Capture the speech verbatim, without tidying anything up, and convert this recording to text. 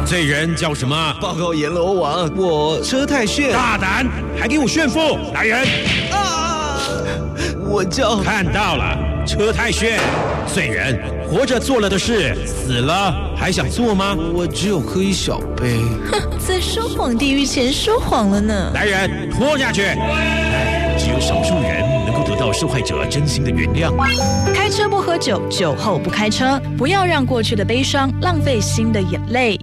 罪人叫什么？ 报告阎罗王，我车太炫。 大胆，还给我炫富！来人！ 啊！我叫…… 看到了，车太炫。罪人活着做了的事，死了还想做吗？ 我只有喝一小杯。 哼，在说谎地狱前说谎了呢。 来人，拖下去！ 只有少数人能够得到受害者真心的原谅。 开车不喝酒，酒后不开车，不要让过去的悲伤浪费新的眼泪。